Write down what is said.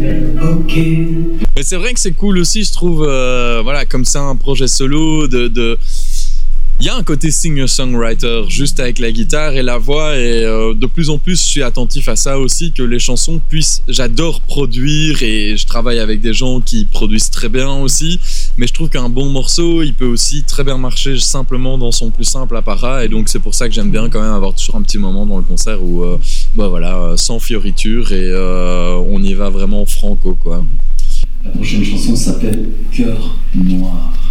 Ok. Mais c'est vrai que c'est cool aussi, je trouve, voilà, comme c'est un projet solo, il y a un côté singer-songwriter juste avec la guitare et la voix, et de plus en plus je suis attentif à ça aussi, que les chansons puissent... J'adore produire et je travaille avec des gens qui produisent très bien aussi, mais je trouve qu'un bon morceau, il peut aussi très bien marcher simplement dans son plus simple apparat, et donc c'est pour ça que j'aime bien quand même avoir toujours un petit moment dans le concert où, voilà, sans fioriture, et on y va vraiment franco, quoi. La prochaine chanson s'appelle Cœur Noir.